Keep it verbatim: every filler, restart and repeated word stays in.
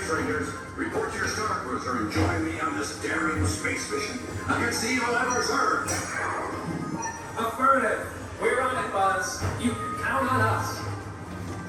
strangers. Report to your star cruiser and join me on this daring space mission against the evil Emperor's Earth. Affirmative. We're on it, Buzz. You can count on us.